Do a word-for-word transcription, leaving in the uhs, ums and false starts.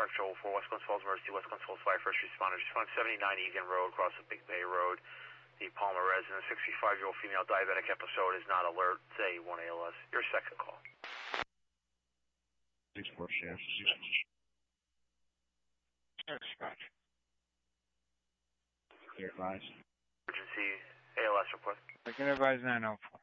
Control for West Glens Falls Emergency, West Glens Falls Fire, first responders. Respond seventy-nine Egan Road, across the Big Bay Road. The Palmer resident, sixty-five-year-old female diabetic episode is not alert. It's A one A L S. Your second call. six four chef. Scratch. Clear advise. Emergency A L S report. I can advise nine oh four.